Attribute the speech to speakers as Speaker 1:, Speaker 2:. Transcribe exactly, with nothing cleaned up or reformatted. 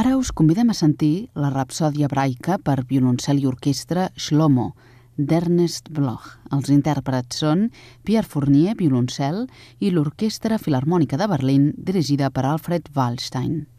Speaker 1: Ara us convidem a sentir la rapsòdia hebraica per violoncel i orquestra Shlomo, d'Ernest Bloch. Els intèrprets són Pierre Fournier, violoncel, i l'Orquestra Filharmònica de Berlín, dirigida per Alfred Wallstein.